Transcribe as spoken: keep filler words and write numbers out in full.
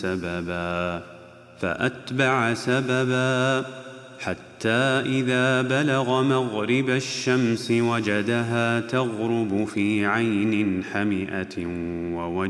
سببا فأتبع سببا حتى إذا بلغ مغرب الشمس وجدها تغرب في عين حمئة ووجد